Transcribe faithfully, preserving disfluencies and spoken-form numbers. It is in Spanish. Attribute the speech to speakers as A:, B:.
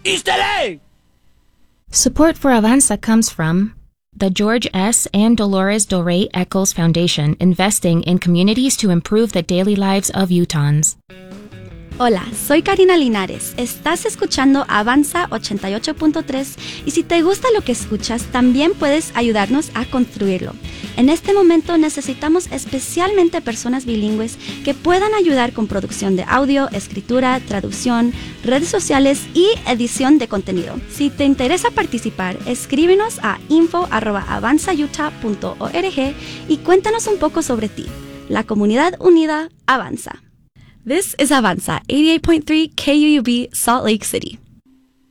A: Easter egg!
B: Support for Avanza comes from the George S. and Dolores Doré Eccles Foundation, investing in communities to improve the daily lives of Utahns.
C: Hola, soy Karina Linares. Estás escuchando Avanza ochenta y ocho punto tres y si te gusta lo que escuchas, también puedes ayudarnos a construirlo. En este momento necesitamos especialmente personas bilingües que puedan ayudar con producción de audio, escritura, traducción, redes sociales y edición de contenido. Si te interesa participar, escríbenos a info arroba avanza utah punto org y cuéntanos un poco sobre ti. La comunidad unida avanza. This is Avanza, eighty-eight point three K U U B, Salt Lake City.